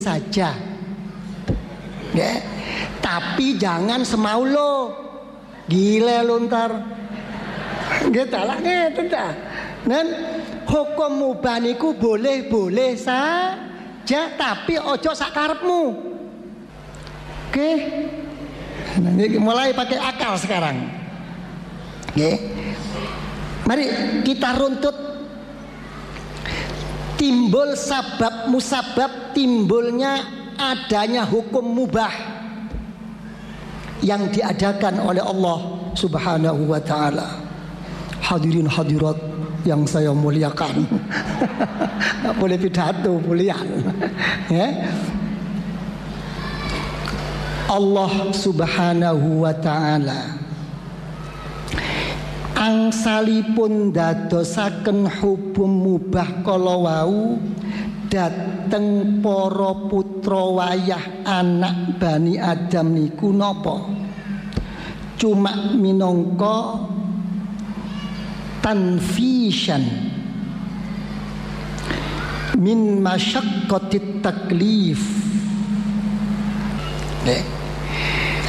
saja. Ya. Tapi jangan semau lo. Gila lo ntar. Gitu lah ngeten ta. Nen hukum mubah niku boleh-boleh saja tapi ojo sak karepmu. Oke. Nah, mulai pakai akal sekarang. Oke. Mari kita runtut timbul sabab musabab timbulnya adanya hukum mubah yang diadakan oleh Allah Subhanahu wa taala. Hadirin hadirat yang saya muliakan. Nggak boleh pidato mulian. Ya. Allah Subhanahu wa taala angsalipun dadosaken hukum mubah kala wau dateng para putra wayah anak Bani Adam niku napa? Cuma minangka tanfishan min masyaqqatit taklif.